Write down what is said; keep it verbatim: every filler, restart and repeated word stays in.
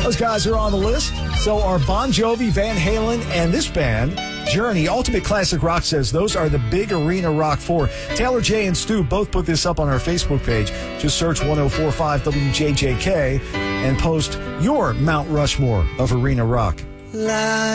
Those guys are on the list. So are Bon Jovi, Van Halen, and this band, Journey. Ultimate Classic Rock says those are the big arena rock four. Taylor, Jay, and Stu both put this up on our Facebook page. Just search one oh four point five W J J K and post your Mount Rushmore of arena rock.